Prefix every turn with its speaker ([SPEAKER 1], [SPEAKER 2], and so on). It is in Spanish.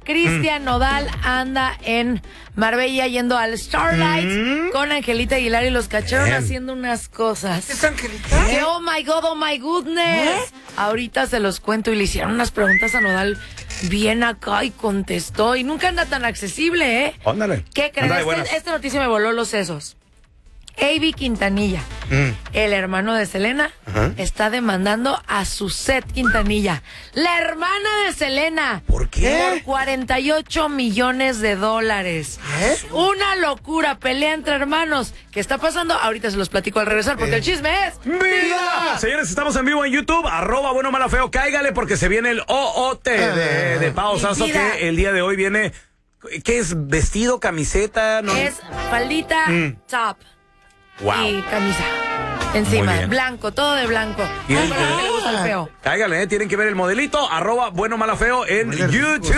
[SPEAKER 1] Cristian Nodal anda en Marbella yendo al Starlight con Angelita Aguilar y los cacharon haciendo unas cosas.
[SPEAKER 2] ¿Es Angelita?
[SPEAKER 1] Que oh my goodness. Ahorita se los cuento y le hicieron unas preguntas a Nodal bien acá y contestó. Y nunca anda tan accesible, ¿eh?
[SPEAKER 3] Ándale.
[SPEAKER 1] ¿Qué crees? Esta noticia me voló los sesos. A.B. Quintanilla, el hermano de Selena, está demandando a Suzette Quintanilla, la hermana de Selena.
[SPEAKER 3] ¿Por qué?
[SPEAKER 1] Por $48 millones. Una locura, pelea entre hermanos. ¿Qué está pasando? Ahorita se los platico al regresar porque el chisme es
[SPEAKER 3] ¡Vida! Señores, estamos en vivo en YouTube, @buenomalafeo, cáigale porque se viene el OOT de Pao Sasso, que el día de hoy viene, ¿qué es? ¿Vestido, camiseta? ¿No?
[SPEAKER 1] Es faldita, top.
[SPEAKER 3] Wow.
[SPEAKER 1] Y camisa encima,
[SPEAKER 3] bien.
[SPEAKER 1] blanco, todo de blanco. Ay, pero a mí me gusta el feo.
[SPEAKER 3] Cáigale, tienen que ver el modelito, @buenomalafeo en YouTube.